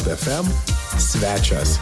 Gold FM svečias.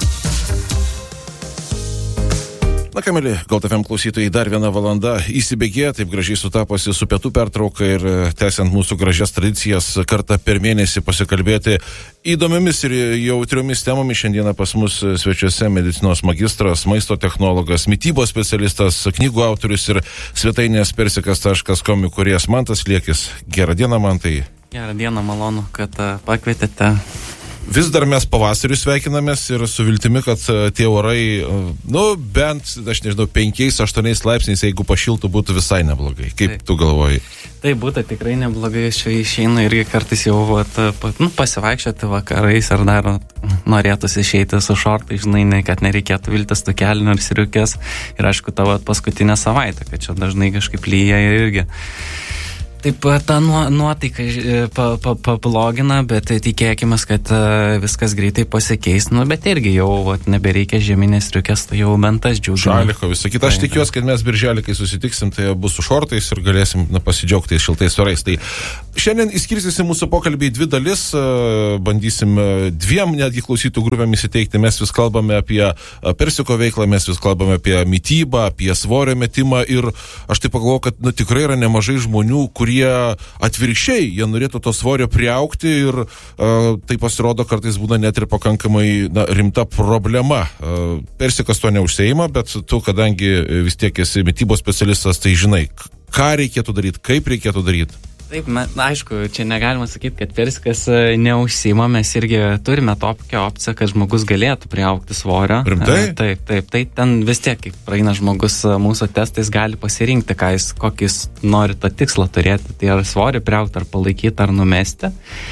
Na ką, mėly Gold FM klausytojai, dar viena valanda įsibėgėja, taip gražiai sutaposi su pietų pertrauka ir tęsiant mūsų gražias tradicijas kartą per mėnesį pasikalbėti įdomiomis ir jautriomis temomis. Šiandieną pas mus svečiuose medicinos magistras, maisto technologas, mitybos specialistas, knygų autorius ir svetainės persikas.com įkūrėjas Mantas Liekis. Gerą dieną, Mantai. Gerą dieną, malonu, kad pakvietėte. Vis dar mes pavasariu sveikinamės ir su viltimi, kad tie orai, bent, aš nežinau, 5-8 laipsniais, jeigu pašiltų, būtų visai neblogai. Kaip tu galvoji? Tai būtų tikrai neblogai, aš išeinu irgi kartais jau pasivaikščioti vakarais ar dar norėtųsi išeiti su šortai, žinai, kad nereikėtų viltis tų kelnių ir siriukės. Ir aišku, tavo paskutinę savaitę, kad čia dažnai kažkaip lyja irgi. Taip, ta nuotaika pablogina, bet tikėkime, kad viskas greitai pasikeis. Bet irgi jau nebereikia žieminės striukės, tai jau bent tas džiugina. Žaliko, visą kitą. Aš tikiuosi, kad mes birželį, kai susitiksim, tai bus su šortais ir galėsim pasidžiaugti šiltais orais. Tai šiandien įskirstysim mūsų pokalbį į dvi dalis, bandysim dviem netgi klausytojų grupėm įsiteikti. Mes vis kalbame apie persiko veiklą, mes vis kalbame apie mitybą, apie svorio metimą ir aš taip pagalvoju, kad tikrai yra nemažai žmonių, kurie atvirkščiai, jie norėtų to svorio priaugti ir tai pasirodo kartais būna net ir pakankamai rimta problema. Persikas to neužseima, bet tu, kadangi vis tiek esi mitybos specialistas, tai žinai, ką reikėtų daryti, kaip reikėtų daryti. Taip, aišku, čia negalima sakyti, kad persikas neužsiima, mes irgi turime tokią opciją, kad žmogus galėtų priaugti svorio. Rimtai? Taip, tai ten vis tiek, kai praeina žmogus mūsų testais, gali pasirinkti, kokis nori tą tikslą turėti, tai ar svorį priaugti, ar palaikyti, ar numesti.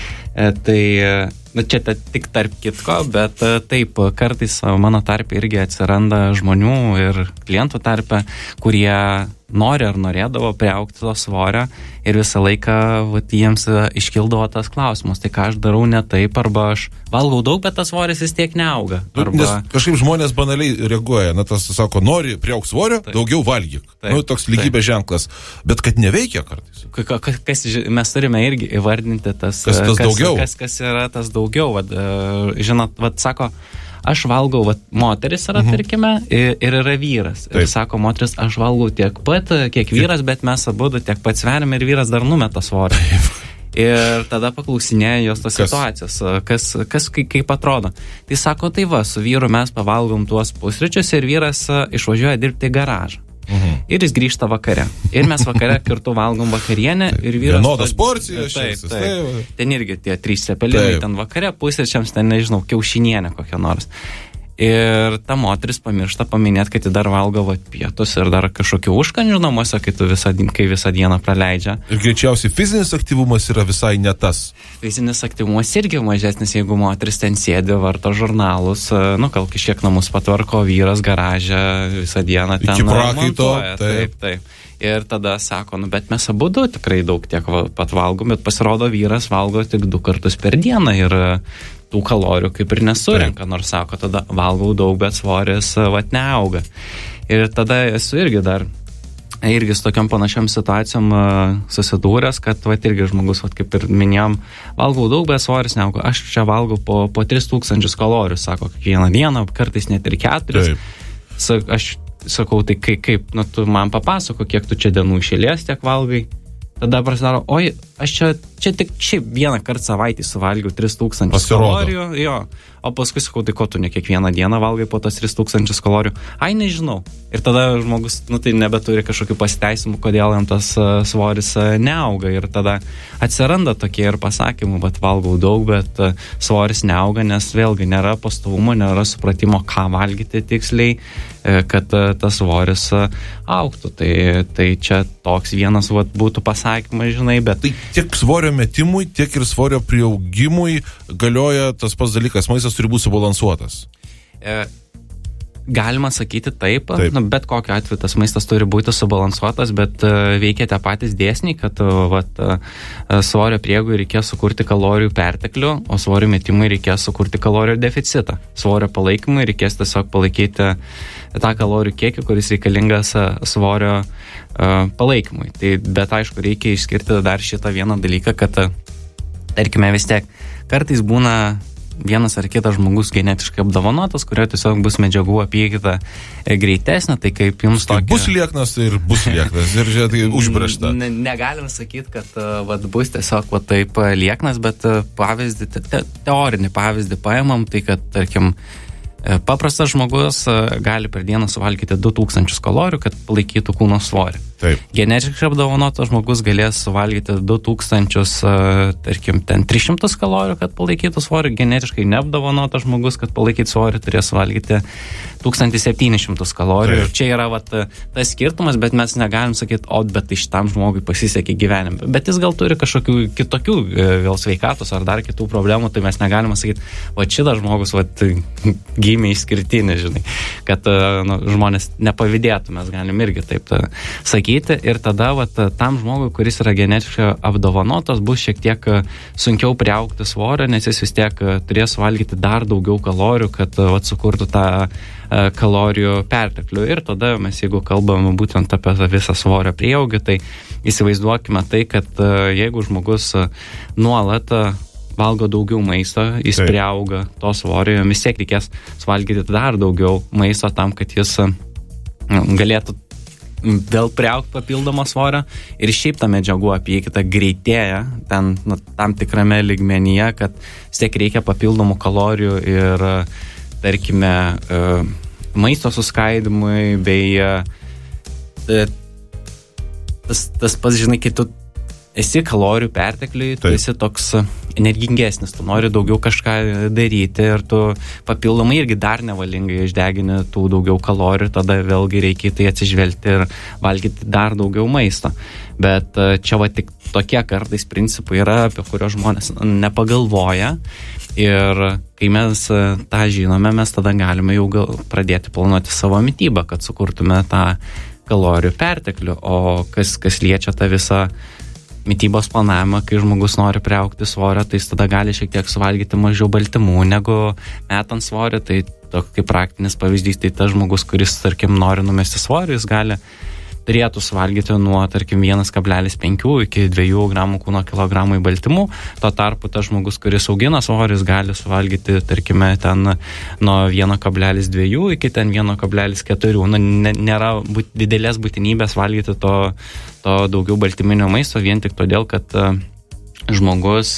Tai čia tik tarp kitko, bet taip, kartais mano tarpe irgi atsiranda žmonių ir klientų tarpe, kurie nori ar norėdavo priaugti to svorio ir visą laiką jiems iškildavo tas klausimas, tai ką aš darau ne taip, arba aš valgau daug, bet tas svoris vis tiek neauga. Nes kažkaip žmonės banaliai reaguoja, tas sako, nori priaugti svorio, taip, daugiau valgyk. Toks lygybės ženklas, bet kad neveikia kartais. Mes turime irgi įvardinti tas, kas yra tas daugiau. Žinot, sako, aš valgau, moteris yra, tarkime, ir yra vyras. Ir sako, moteris, aš valgau tiek pat, kiek vyras, bet mes abudu tiek pat sveriam ir vyras dar numeta svorį. Ir tada paklausinėja jos tos situacijos, kas kaip atrodo. Tai sako, tai su vyru mes pavalgom tuos pusryčius ir vyras išvažiuoja dirbti į garažą. Ir jis grįžta vakare. Ir mes vakare kartu valgom vakarienę ir vyras... Vienodas porcijas. Taip. Ten irgi tie 3 cepelinai, ten vakare, pusryčiams, ten nežinau, kiaušinienė kokia nors. Ir ta moteris pamiršta paminėti, kad ji dar valgo pietus ir dar kažkokių užkandžių namuose, kai visą dieną praleidžia. Ir greičiausiai fizinis aktyvumas yra visai ne tas. Fizinis aktyvumas irgi mažesnis, jeigu moteris ten sėdi, varto žurnalus, gal kažkiek namus patvarko, vyras garaže visą dieną ten iki prakaito. Taip. Ir tada sako, bet mes abudu tikrai daug tiek pat valgom, bet pasirodo vyras valgo tik 2 kartus per dieną ir tų kalorijų kaip ir nesurenka, nors sako, tada valgau daug, bet svoris neauga. Ir tada esu irgi su tokiam panašiam situacijom susidūręs, kad irgi žmogus, kaip ir minėjom, valgau daug, bet svoris neauga. Aš čia valgau po 3000 kalorijų, sako, kiekvieną dieną, kartais net ir 4. Aš sakau, tai kaip, tu man papasako, kiek tu čia dienų išėlės tiek valgai. Tada prasidaro, aš čia tik vieną kartą savaitį suvalgiau 3000 kalorijų. Jo. O paskui sakau, tai ko tu ne kiekvieną dieną valgai po tas 3000 kalorijų? Ai, nežinau. Ir tada žmogus, tai nebeturi kažkokių pasiteisimų, kodėl jam tas svoris neauga. Ir tada atsiranda tokie ir pasakymų, bet valgau daug, bet svoris neauga, nes vėlgi nėra pastovumo, nėra supratimo, ką valgyti tiksliai, kad tas svoris augtų. Tai čia toks vienas būtų pasakymas, žinai, bet... Tai tiek svorio metimui, tiek ir svorio priaugimui galioja tas pats dalykas, maistas turi būti subalansuotas. Galima sakyti taip. Bet kokiu atveju tas maistas turi būti subalansuotas, bet veikia tie patys dėsniai, kad svorio priegui reikės sukurti kalorijų perteklių, o svorio metimui reikės sukurti kalorijų deficitą. Svorio palaikymui reikės tiesiog palaikyti tą kalorijų kiekį, kuris reikalingas svorio palaikymui. Bet aišku, reikia išskirti dar šitą vieną dalyką, kad tarkime vis tiek kartais būna vienas ar kitas žmogus genetiškai apdovanotas, kurio tiesiog bus medžiagų apykaita greitesnė, tai kaip jums tokia... Bus lieknas ir bus lieknas, ir čia tai užbrėžta. Negalim sakyti, kad bus tiesiog taip lieknas, bet pavyzdį, teorinį pavyzdį paimam, tai kad, tarkim, paprastas žmogus gali per dieną suvalgyti 2000 kalorijų, kad palaikytų kūno svorį. Taip. Genetiškai apdovanotas žmogus galės suvalgyti 2000, tarkim, 300 kalorijų, kad palaikytų svorį. Genetiškai neapdovanotas žmogus, kad palaikytų svorį, turės suvalgyti 1700 kalorijų. Ir čia yra tas skirtumas, bet mes negalim sakyti, bet tai šitam žmogui pasisekė gyvenime. Bet jis gal turi kažkokių kitokių vėl sveikatos ar dar kitų problemų, tai mes negalime sakyti, šitas žmogus gimė išskirtinį, žinai, kad žmonės nepavydėtų, mes galim irgi taip sakyti. Ir tada tam žmogui, kuris yra genetiškai apdovanotas, bus šiek tiek sunkiau priaugti svorio, nes jis vis tiek turės valgyti dar daugiau kalorijų, kad sukurtų tą kalorijų perteklių. Ir tada mes, jeigu kalbame būtent apie visą svorio prieaugį, tai įsivaizduokime tai, kad jeigu žmogus nuolat valgo daugiau maisto, jis priauga to svorio, vis tiek reikės suvalgyti dar daugiau maisto tam, kad jis galėtų vėl priaugti papildomą svorio. Ir šiaip ta medžiagų apykaita greitėja ten tam tikrame lygmenyje, kad vis tiek reikia papildomų kalorijų ir, tarkime, maisto suskaidymui, bei tas pats, žinai, kai tu esi kalorijų pertekliui, tu esi toks energingesnis, tu nori daugiau kažką daryti ir tu papildomai irgi dar nevalingai išdegini tų daugiau kalorijų, tada vėlgi reikia tai atsižvelgti ir valgyti dar daugiau maisto. Bet čia tik tokie kartais principai yra, apie kurios žmonės nepagalvoja, ir kai mes tą žinome, mes tada galime jau pradėti planuoti savo mitybą, kad sukurtume tą kalorijų perteklių. O kas liečia tą visą mitybos planavimą, kai žmogus nori priaugti svorio, tai jis tada gali šiek tiek suvalgyti mažiau baltymų negu metant svorį. Tai toks kaip praktinis pavyzdys, tai tas žmogus, kuris, tarkim, nori numesti svorį, jis turėtų suvalgyti nuo, tarkim, 1,5 iki 2 gramų kūno kilogramų į baltymų. Tuo tarpu tas žmogus, kuris augina svorį, jis gali suvalgyti, tarkime, ten nuo 1,2 iki ten 1,4. Nėra didelės būtinybės valgyti to daugiau baltyminio maisto, vien tik todėl, kad žmogus,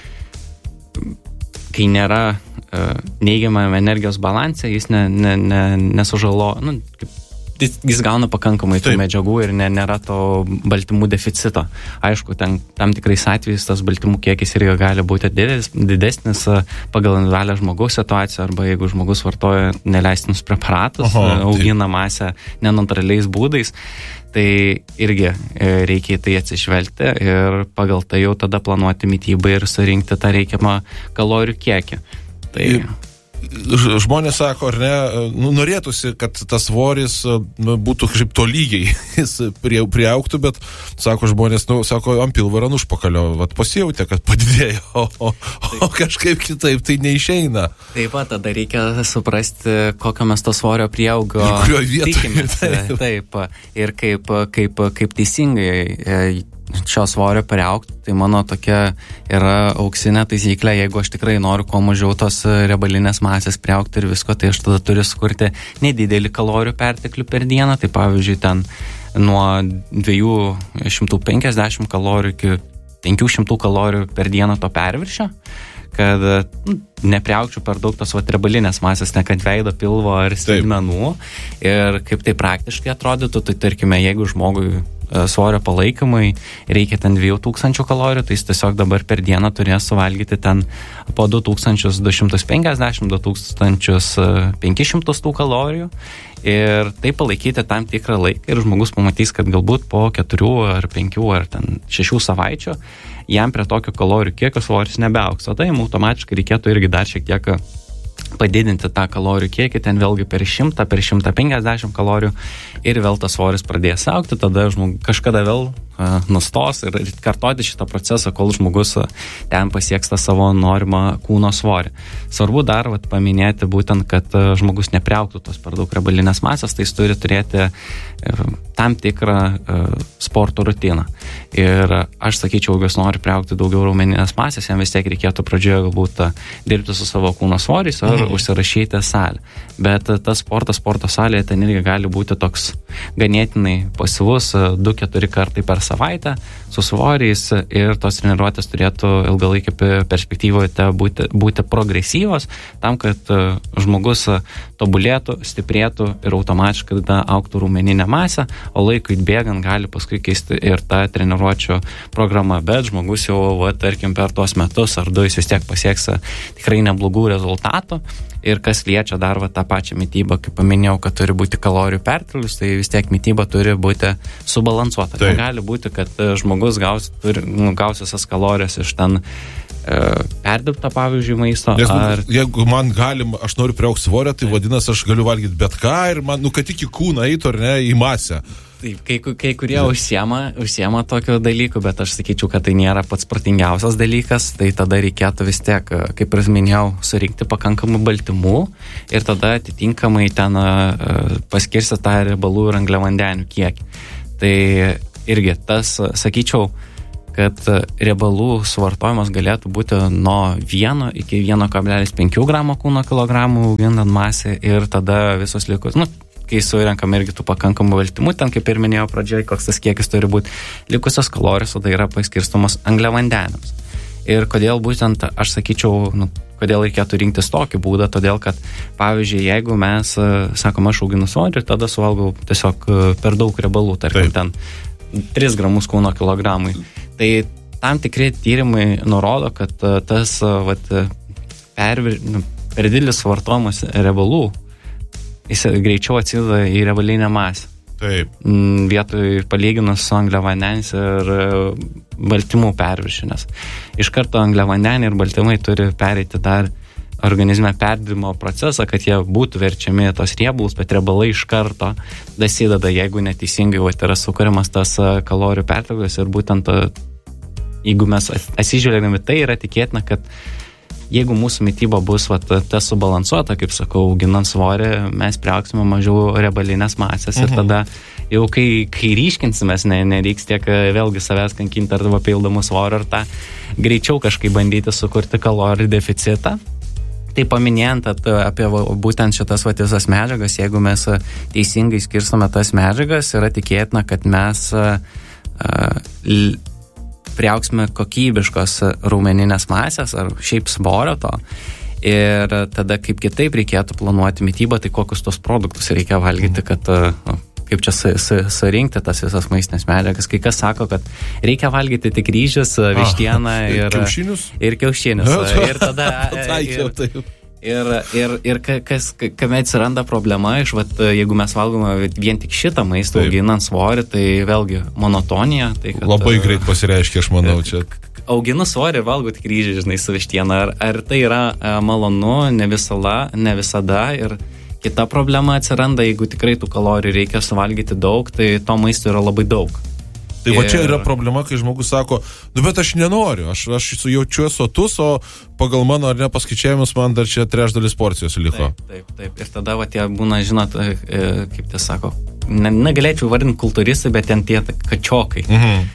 kai nėra neigiamame energijos balanse, jis nesužalo, jis gauna pakankamai tų medžiagų ir nėra to baltymų deficito. Aišku, tam tikrais atvejais tas baltymų kiekis irgi gali būti didesnis pagal individualią žmogaus situaciją, arba jeigu žmogus vartoja neleistinus preparatus, augina masę nenatūraliais būdais, tai irgi reikia tai atsižvelgti ir pagal tai jau tada planuoti mitybą ir surinkti tą reikiamą kalorijų kiekį. Tai žmonės sako, ar ne, norėtųsi, kad tas svoris būtų kažkaip tolygiai jis priaugtų, bet sako žmonės, ant pilvo ir ant užpakalio, pasijautė, kad padidėjo, o kažkaip kitaip tai neišeina. Taip pat, tada reikia suprasti, kokio mes to svorio prieaugo tikimės. Taip. Ir kaip teisingai šio svorio priaugti, tai mano tokia yra auksinė taisyklė, jeigu aš tikrai noriu kuo mažiau tos riebalinės masės priaugti ir visko, tai aš tada turiu sukurti nedidelį kalorijų perteklių per dieną, tai pavyzdžiui ten nuo 250 kalorijų iki 500 kalorijų per dieną to perviršio, kad nepriaugčiau per daug tos riebalinės masės, ne kad veido, pilvo ar sėdmenų. Ir kaip tai praktiškai atrodytų, tai tarkime, jeigu žmogui svorio palaikymui reikia ten 2000 kalorijų, tai jis tiesiog dabar per dieną turės suvalgyti ten po 2250-2500 tų kalorijų ir tai palaikyti tam tikrą laiką ir žmogus pamatys, kad galbūt po 4 ar 5 ar ten 6 savaičių jam prie tokio kalorijų kiekio svoris nebeaugs, o tai automatiškai reikėtų irgi dar šiek tiek padidinti tą kalorijų kiekį, ten vėlgi per 100, per 150 kalorijų ir vėl tas svoris pradės augti, tada kažkada vėl nustos ir kartoti šitą procesą, kol žmogus ten pasieks tą savo norimą kūno svorį. Svarbu dar paminėti būtent, kad žmogus nepriaugtų tos per daug riebalinės masės, tai jis turi turėti tam tikrą sporto rutiną. Ir aš sakyčiau, jeigu jis nori priaugti daugiau raumeninės masės, jam vis tiek reikėtų pradžioje galbūt dirbti su savo kūno svoriais ar užsirašyti salę. Bet tas sporto salėje ten irgi gali būti toks ganėtinai pasyvus 2-4 kartai per savaitę su svoriais ir tos treniruotės turėtų ilgalaikį perspektyvoje būti progresyvos tam, kad žmogus tobulėtų, stiprėtų ir automatiškai augtų raumeninę masę, o laikui bėgant gali paskui keisti ir tą treniruočių programą, bet žmogus jau, tarkim, per tuos metus ar 2 jis vis tiek pasieks tikrai neblogų rezultatų. Ir kas liečia dar tą pačią mytybą, kaip paminėjau, kad turi būti kalorijų perteklius, tai vis tiek mytyba turi būti subalansuota. Tai gali būti, kad žmogus gaus visas kalorijas iš ten perdirbtą, pavyzdžiui, maisto. Jeigu man galima, aš noriu priaugti svorę, tai vadinasi, aš galiu valgyti bet ką ir man, kad tik į kūną eitų, ar ne, į masę. Taip, kai kurie užsiema tokio dalykų, bet aš sakyčiau, kad tai nėra pats protingiausias dalykas, tai tada reikėtų vis tiek, kaip ir minėjau, surinkti pakankamai baltymų ir tada atitinkamai ten paskirsti tą riebalų ir angliavandenių kiekį. Tai irgi tas, sakyčiau, kad riebalų suvartojimas galėtų būti nuo 1 iki 1,5 gramo kūno kilogramų auginant masę ir tada visos likus, kai surenkam irgi tų pakankamų baltymų, ten kaip ir minėjau pradžioje, koks tas kiekis turi būti, likusios kalorijos tada yra paskirstamos angliavandeniams. Ir kodėl būtent, aš sakyčiau, kodėl reikėtų rinktis tokį būdą, todėl kad, pavyzdžiui, jeigu mes, sakom, aš auginu svorį ir tada suvalgau tiesiog per daug riebalų, tarkim, ten 3 gramus kūno kilogramui, tai tam tikri tyrimai nurodo, kad tas per didelis suvartojimas riebalų jis greičiau atsideda į riebalinę masę. Taip. Vietoj palyginus su angliavandeniais ir baltymų perviršiu, nes iš karto angliavandeniai ir baltymai turi pereiti dar organizme perdirbimo procesą, kad jie būtų verčiami tos riebalus, bet riebalai iš karto dasideda, jeigu neteisingai yra sukuriamas tas kalorijų perteklius ir būtent jeigu mes atsižvelgiame, tai yra tikėtina, kad jeigu mūsų mytyba bus ta subalansuota, kaip sakau, auginant svorį, mes priaugsime mažiau riebalinės masės ir tada jau kai ryškinsimės, nereiks tiek vėlgi savęs kankinti ar papildomų svorio ar tą greičiau kažkaip bandyti sukurti kalorijų deficitą. Tai paminėjant apie būtent šitas visas medžiagas, jeigu mes teisingai skirstome tas medžiagas, yra tikėtina, kad mes priaugsime kokybiškos raumeninės masės ar šiaip svorio to. Ir tada kaip kitaip reikėtų planuoti mytybą, tai kokius tos produktus reikia valgyti, kad kaip čia surinkti tas visas maistinės medžiagas. Kai kas sako, kad reikia valgyti tik ryžius, vištieną ir kiaušinius. Ir tada Ir kame atsiranda problema, jeigu mes valgome vien tik šitą maistą, auginant svorį, tai vėlgi monotonija. Tai, kad, labai greit pasireiškia, aš manau, čia. Auginu svorį ir valgo tik ryžį, žinai, su vištiena. Ar tai yra malonu, ne visada. Ir kita problema atsiranda, jeigu tikrai tų kalorijų reikia suvalgyti daug, tai to maisto yra labai daug. Tai va čia yra problema, kai žmogus sako, bet aš nenoriu, aš jaučiu sotus, o pagal mano ar ne paskaičiavimus man dar čia 3/3 porcijos liko. Taip. Ir tada tie būna, žinot, kaip tie sako, negalėčiau vardinti kultūristai, bet ten tie kačiokai.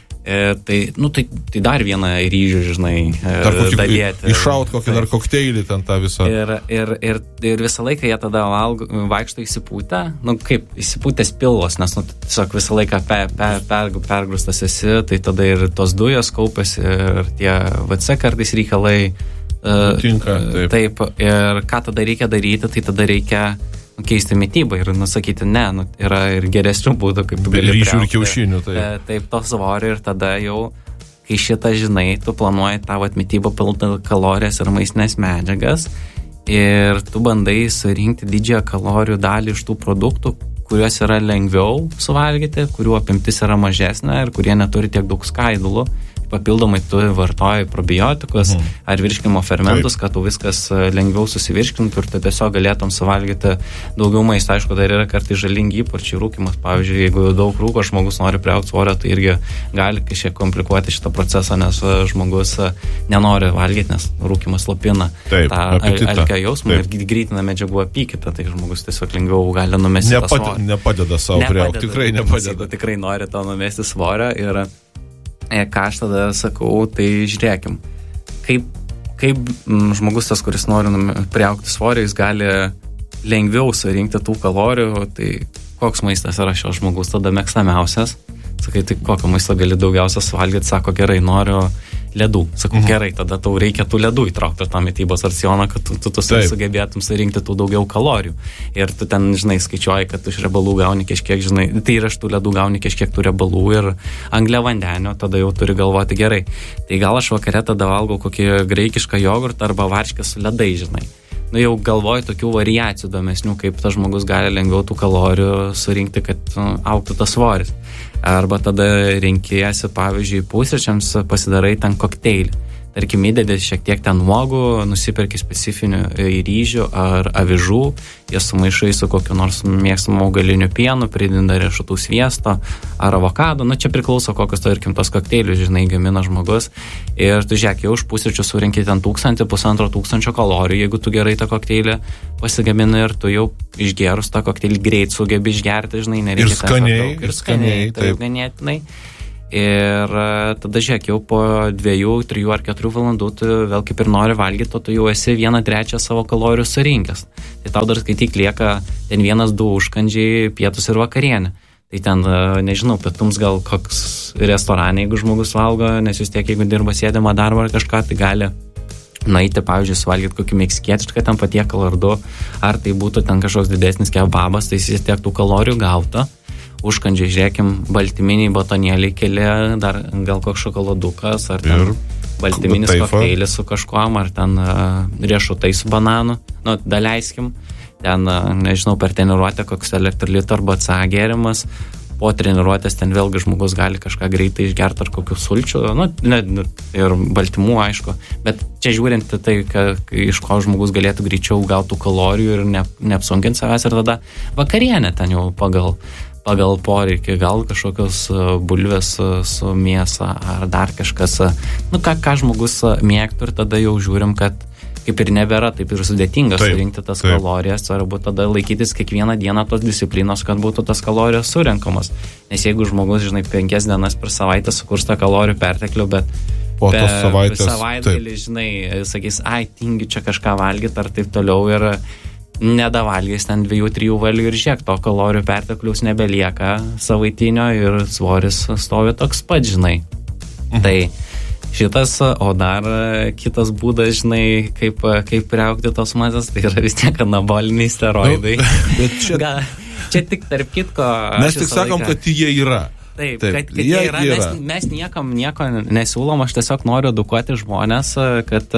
Tai dar vieną ryžių, žinai, dalėti. Iššaut kokį dar kokteilį ten tą visą. Ir visą laiką jie tada vaikšto įsipūtę, kaip įsipūtęs pilvos, nes tiesiog visą laiką pergrūstas esi, tai tada ir tos dujos kaupiasi ir tie VC kartais reikalai. Tinka, taip. Ir ką tada reikia daryti, tai tada reikia keisti mytybą ir sakyti, yra ir geresnių būdų, kaip tu gali ryžių ir kiaušinių. Taip, to svorio ir tada jau, kai šitą žinai, tu planuoji tą mytybą pilti kalorijas ir maistinės medžiagas ir tu bandai surinkti didžiąją kalorijų dalį iš tų produktų, kuriuos yra lengviau suvalgyti, kurių apimtis yra mažesnė ir kurie neturi tiek daug skaidulų. papildomai tu vartoji probiotikus ar virškinimo fermentus, kad tu viskas lengviau susivirškintų ir tu tiesiog galėtum suvalgyti daugiau maisto. Aišku, dar yra kartais žalingi įpročiai rūkymas. Pavyzdžiui, jeigu daug rūko žmogus nori priaugti svorio, tai irgi gali kažkiek komplikuoti šitą procesą, nes žmogus nenori valgyti, nes rūkymas slopina tą alkio jausmą ir greitina medžiagų apykitą, tai žmogus tiesiog lengviau gali numesti tą svorį. Nepadeda savo priaugti, tikrai nepadeda. Tikrai nori to numesti svorio ir ką aš tada sakau, tai žiūrėkim, kaip žmogus tas, kuris nori priaugti svorio, jis gali lengviau surinkti tų kalorijų, tai koks maistas yra šio žmogus tada mėgstamiausias. Sakai, tai kokio maisto gali daugiausia suvalgyti, sako, gerai, noriu ledų. Sakau, gerai, tada tau reikia tų ledų įtraukti tą mitybos racioną, kad tu sugebėtum surinkti tų daugiau kalorijų. Ir tu ten, žinai, skaičiuoji, kad iš riebalų gauni kažkiek, žinai, tai ir iš tų ledų gauni kažkiek tų riebalų ir angliavandenio, tada jau turi galvoti gerai. Tai gal aš vakare tada valgau kokį graikišką jogurtą arba varškę su ledai, žinai. Nu jau galvoju tokių variacijų įdomesnių, kaip tas žmogus gali lengviau tų kalorijų surinkti, kad augtų tas svoris. Arba tada renkiesi, pavyzdžiui, pusryčiams pasidarai ten kokteilį. Tarkim, įdedi šiek tiek ten uogų, nusiperki specifinių ryžių ar avižų, jas sumaišai su kokiu nors mėgstamu augaliniu pienu, prideda riešutų sviesto ar avokado. Nu, čia priklauso kokius, tarkim, tos kokteilius, žinai, gamina žmogus. Ir tu žiūrėk, jau už pusryčių surinki ten 1,000–1,500 kalorijų, jeigu tu gerai tą kokteilį pasigamini ir tu jau išgerus tą kokteilį greit sugebi išgerti, žinai, nereikia ir skaniai, ir skaniai, taip ganėtinai. Ir tada žiūrėk, jau po 2, 3 ar 4 valandų tu vėl kaip ir nori valgyti, o tu jau esi 1/3 savo kalorijų surinkęs. Tai tau dar skaityk lieka ten 1–2 užkandžiai, pietus ir vakarienė. Tai ten, nežinau, pietums gal koks restorane, jeigu žmogus valgo, nes vis tiek, jeigu dirba sėdimą darbą ar kažką, tai gali nueiti, pavyzdžiui, suvalgyti kokį meksikietišką ten patiekalą ar du, ar tai būtų ten kažkoks didesnis kebabas, tai jis tiek tų kalorijų gauta. Užkandžiai, žiūrėkim, baltyminiai batonėliai keli, dar gal koks šokoladukas, ar ten baltyminis kokteilis su kažkuom, ar ten riešutai su bananu, nu, daleiskim, ten, nežinau, per treniruotę koks elektrolito arba C gėrimas, po treniruotės ten vėlgi žmogus gali kažką greitai išgerti ar kokių sulčių, nu, ir baltymų, aišku, bet čia žiūrint tai, iš ko žmogus galėtų greičiau gauti kalorijų ir neapsunkinti savęs, ir tada vakarienė ten jau pagal poreikį, gal kažkokios bulvės su mėsa ar dar kažkas, nu ką žmogus mėgtų, ir tada jau žiūrim, kad kaip ir nebėra taip ir sudėtinga surinkti tas kalorijas, arba tada laikytis kiekvieną dieną tos disciplinos, kad būtų tas kalorijos surinkamas. Nes jeigu žmogus, žinai, 5 dienas per savaitę sukurs tą kalorijų perteklių, bet po tos savaitgalį, žinai, sakys, tingiu čia kažką valgyti ar taip toliau, ir nedavalgys ten 2–3 valgių ir žiek, to kalorijų pertekliaus nebelieka savaitinio ir svoris stovi toks pat, žinai. Tai šitas, o dar kitas būdas, žinai, kaip priaugti tos masės, tai yra vis tiek anaboliniai steroidai. Bet čia tik tarp kitko. Mes tik sakom, kad jie yra. Taip, kad jie yra. Mes niekam nieko nesiūlom, aš tiesiog noriu edukuoti žmonės, kad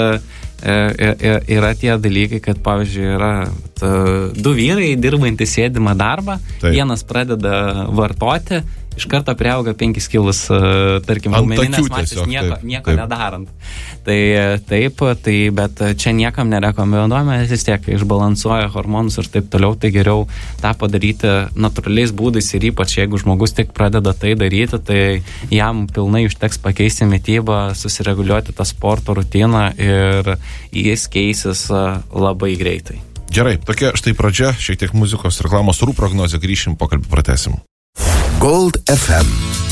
yra tie dalykai, kad, pavyzdžiui, yra 2 vyrai dirbantys sėdimą darbą, vienas pradeda vartoti, iš karto priauga 5 kilus, tarkim, meninės masės, nieko nedarant. Tai taip, bet čia niekam nerekomenduojame, nes vis tiek išbalansuoja hormonus ir taip toliau, tai geriau tą padaryti natūraliais būdais, ir ypač jeigu žmogus tik pradeda tai daryti, tai jam pilnai užteks pakeisti mitybą, susireguliuoti tą sporto rutiną ir jis keisis labai greitai. Gerai, tokia štai pradžia, šiek tiek muzikos reklamos, orų prognozė, grįšim, pokalbį pratęsim. Gold FM